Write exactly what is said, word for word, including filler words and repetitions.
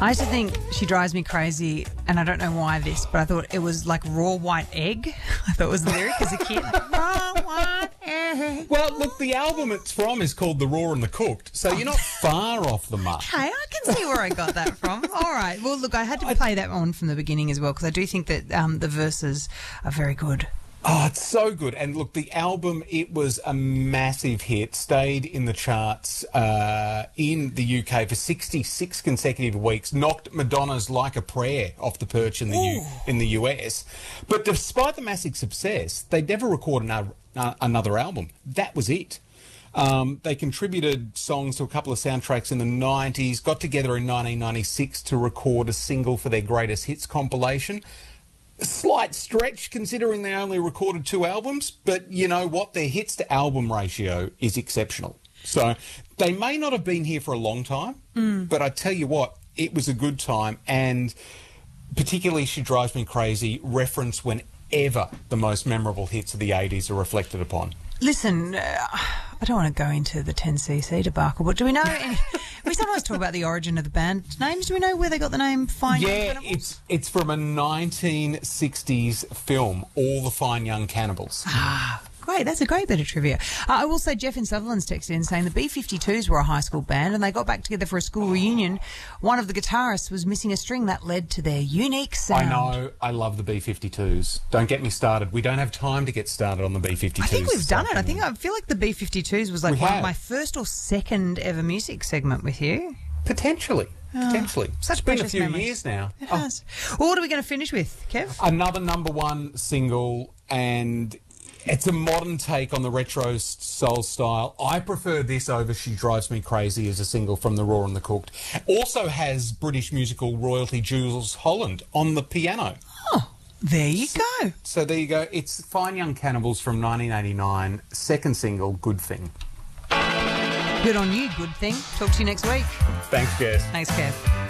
I used to think She Drives Me Crazy, and I don't know why this, but I thought it was like raw white egg. I thought it was the lyric as a kid. Like, raw white egg. Well, look, the album it's from is called The Raw and the Cooked, so you're not far off the mark. Okay, I can see where I got that from. All right. Well, look, I had to play that on from the beginning as well because I do think that um, the verses are very good. Oh, it's so good. And look, the album, it was a massive hit, stayed in the charts uh, in the U K for sixty-six consecutive weeks, knocked Madonna's Like a Prayer off the perch in the, U in the U S. But despite the massive success, they never recorded another, uh, another album. That was it. Um, they contributed songs to a couple of soundtracks in the nineties, got together in nineteen ninety-six to record a single for their greatest hits compilation. A slight stretch considering they only recorded two albums, but you know what? Their hits to album ratio is exceptional. So they may not have been here for a long time, mm. but I tell you what, it was a good time, and particularly She Drives Me Crazy reference whenever the most memorable hits of the eighties are reflected upon. Listen, uh, I don't want to go into the ten C C debacle, but do we know any... We sometimes talk about the origin of the band names. Do we know where they got the name Fine Young Yeah, Cannibals? it's it's from a nineteen sixties film, All the Fine Young Cannibals. Ah, great. That's a great bit of trivia. Uh, I will say Jeff in Sutherland's texted in saying the B fifty-twos were a high school band and they got back together for a school reunion. One of the guitarists was missing a string that led to their unique sound. I know. I love the B fifty-twos. Don't get me started. We don't have time to get started on the B fifty-twos. I think we've done it. I think I feel like the B fifty-twos was like We one have. of my first or second ever music segment with you. Potentially. Oh, Potentially. such It's been a precious few memories. years now. It Oh, has. Well, what are we going to finish with, Kev? another number one single, and it's a modern take on the retro soul style. I prefer this over She Drives Me Crazy as a single from The Raw and the Cooked. Also has British musical royalty Jules Holland on the piano. Oh, there you go. So there you go. It's Fine Young Cannibals from nineteen eighty-nine, second single, Good Thing. Good on you, good thing. Talk to you next week. Thanks, Jess. Thanks, Kev.